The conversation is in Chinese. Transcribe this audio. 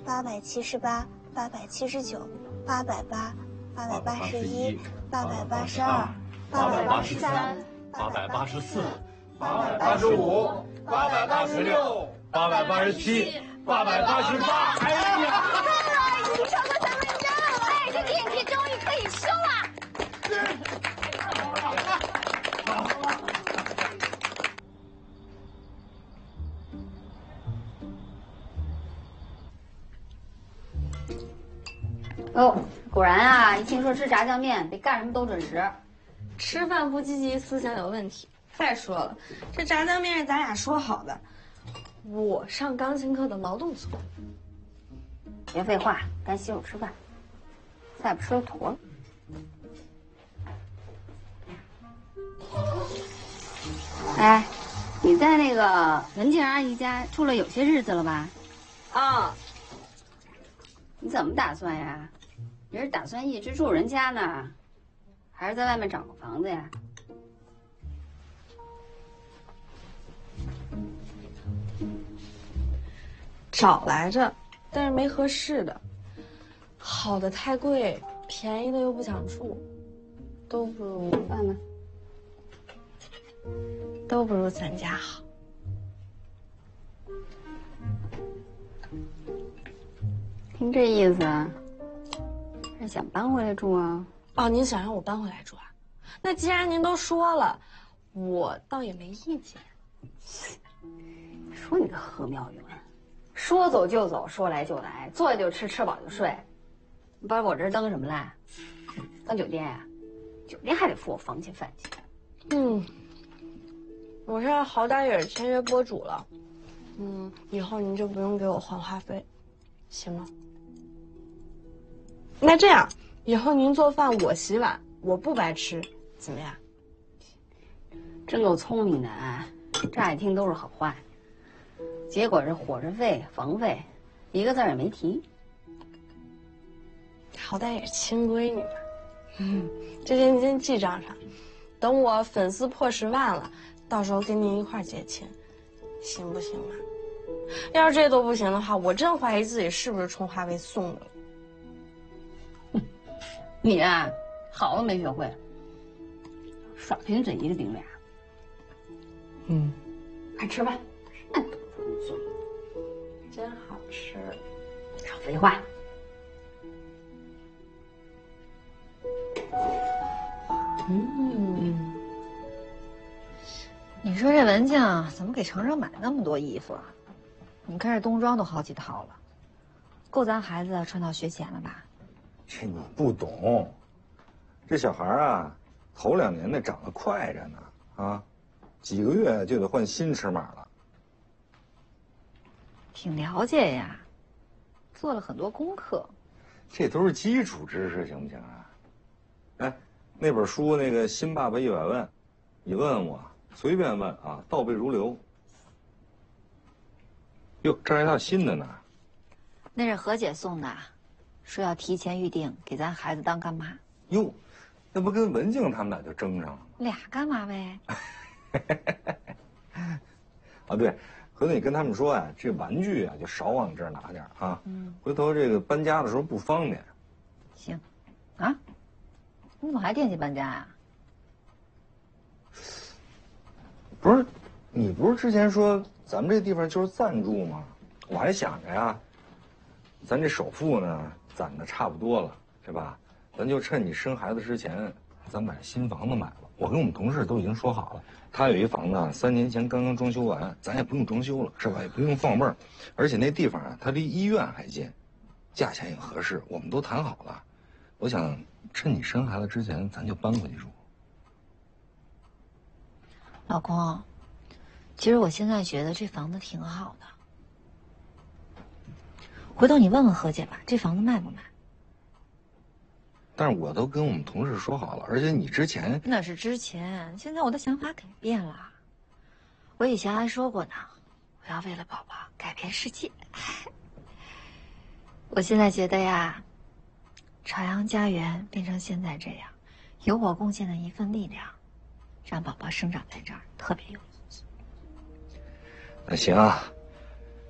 878、879、880、881、882、883、884、 885、886、887、888。哎呀！ 够了，已经超过3分钟了。哎，这电梯终于可以修了。 哦，果然啊！一听说吃炸酱面，得干什么都准时。 吃饭不积极，思想有问题。再说了，这炸酱面是咱俩说好的，我上钢琴课的劳动组。 别废话，赶洗手吃饭，再不吃就坨了。哎，你在那个文静阿姨家住了有些日子了吧？ 啊。 你怎么打算呀？你是打算一直住人家呢，还是在外面找个房子呀？ 找来着，但是没合适的，好的太贵，便宜的又不想住，都不如咱家好。 听这意思，是想搬回来住啊？ 哦，您想让我搬回来住啊？那既然您都说了，我倒也没意见。 说你个何妙云，说走就走，说来就来，坐下就吃，吃饱就睡。你把我这儿当什么来？当酒店呀？酒店还得付我房钱饭钱。 我这好歹也是签约播主了，以后您就不用给我还话费，行吗？那这样，以后您做饭我洗碗，我不白吃，怎么样？ 真够聪明的啊！乍一听都是好话，结果这伙食费、房费，一个字也没提。 好歹也是亲闺女嘛，这些您先记账上，等我粉丝破10万了，到时候跟您一块结亲，行不行啊？要是这都不行的话，我真怀疑自己是不是充话费送的了。 你啊，好的没学会，耍贫嘴一个顶俩。快吃吧，什么都不嘴， 真好吃。 少废话。 你说这文静怎么给程程买那么多衣服啊？你看这冬装都好几套了，够咱孩子穿到学前了吧？ 这你不懂，这小孩啊，头2年那长得快着呢啊，几个月就得换新尺码了。 挺了解呀，做了很多功课。 这都是基础知识，行不行啊？哎，那本书那个《新爸爸100问》，你问我随便问啊，倒背如流。哟，这还有一套新的呢。 那是何姐送的，说要提前预定，给咱孩子当干妈。 哟，那不跟文静他们俩就争上了吗？ 俩干嘛呗？ 啊，对，回头你跟他们说呀，这玩具啊就少往这儿拿点啊。回头这个搬家的时候不方便。 行，啊，你怎么还惦记搬家呀？ 不是，你不是之前说咱们这地方就是暂住吗？我还想着呀，咱这首付呢攒的差不多了，是吧？咱就趁你生孩子之前，咱把新房子买了。我跟我们同事都已经说好了，他有一房子3年前刚刚装修完，咱也不用装修了，是吧？也不用放味儿，而且那地方啊，它离医院还近，价钱也合适，我们都谈好了。我想趁你生孩子之前，咱就搬回去住。 老公，其实我现在觉得这房子挺好的。回头你问问何姐吧，这房子卖不卖？ 但是我都跟我们同事说好了，而且你之前那是之前，现在我的想法改变了。我以前还说过呢，我要为了宝宝改变世界。我现在觉得呀，朝阳家园变成现在这样，有我贡献的一份力量，让宝宝生长在这儿特别有意义。 那行啊，